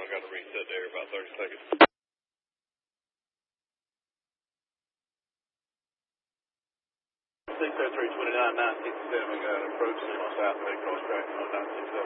I got to reset there about 30 seconds. 60329 967, we got an approach on South Bay cross tracking on 967.